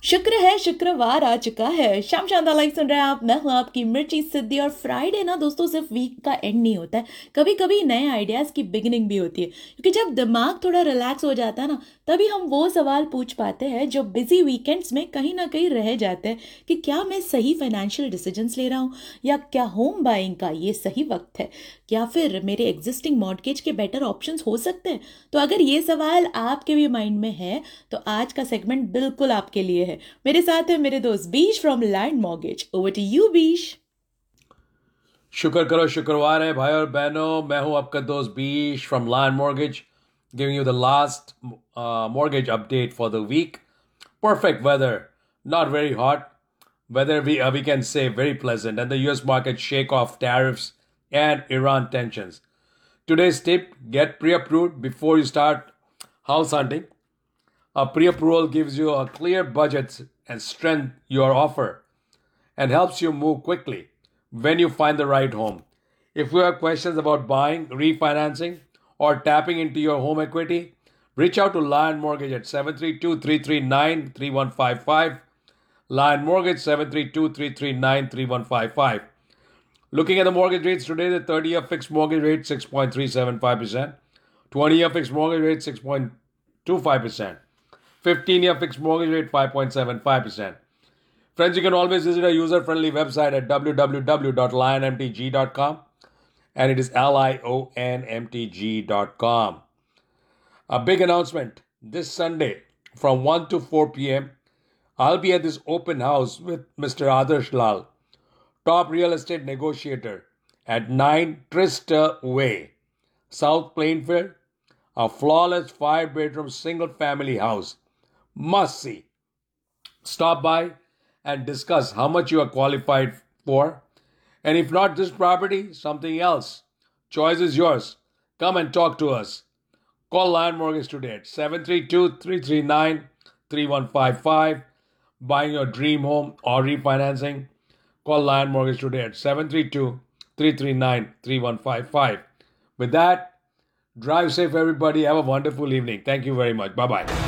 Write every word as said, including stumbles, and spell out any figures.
शुक्र है शुक्रवार आ चुका है। शाम शानदार लाइफ सुन रहे हैं आप। मैं हूं आपकी मिर्ची सिद्धि। और फ्राइडे ना दोस्तों सिर्फ वीक का एंड नहीं होता है, कभी कभी नए आइडियाज़ की बिगिनिंग भी होती है। क्योंकि जब दिमाग थोड़ा रिलैक्स हो जाता है ना, तभी हम वो सवाल पूछ पाते हैं जो बिजी वीकेंड्स में कहीं ना कहीं रह जाते हैं कि क्या मैं सही फाइनेंशियल डिसीजंस ले रहा हूँ, या क्या होम बाइंग का ये सही वक्त है, या फिर मेरे एग्जिस्टिंग मॉर्गेज के बेटर ऑप्शंस हो सकते हैं। तो अगर ये सवाल आपके भी माइंड में है तो आज का सेगमेंट बिल्कुल आपके लिए है। मेरे साथ है मेरे दोस्त बीश from land mortgage. Over to you बीश। शुक्र करो शुक्रवार है भाई और बहनों। मैं हूं आपका दोस्त बीश from land mortgage, giving you the last mortgage update for the week. Perfect weather, not very hot. Weather we uh, we can say very pleasant, and the U S market shake off tariffs and Iran tensions. Today's tip: get pre-approved before you start house hunting. A pre-approval gives you a clear budget and strength your offer and helps you move quickly when you find the right home. If you have questions about buying, refinancing, or tapping into your home equity, reach out to Lion Mortgage at seven three two, three three nine, three one five five. Lion Mortgage seven three two, three three nine, three one five five. Looking at the mortgage rates today, the thirty-year fixed mortgage rate six point three seven five percent, twenty-year fixed mortgage rate six point two five percent, fifteen-year fixed mortgage rate five point seven five percent. Friends, you can always visit our user-friendly website at w w w dot lion m t g dot com, and it is L I O N M T G dot com. A big announcement this Sunday from one to four p.m. I'll be at this open house with Mister Adarsh Lal, top real estate negotiator at nine Trista Way, South Plainfield, a flawless five-bedroom single-family house. Must see. Stop by and discuss how much you are qualified for. And if not this property, something else. Choice is yours. Come and talk to us. Call Lion Mortgage today at seven three two, three three nine, three one five five. Buying your dream home or refinancing, call Lion Mortgage today at seven three two, three three nine, three one five five. With that, drive safe everybody. Have a wonderful evening. Thank you very much. Bye-bye.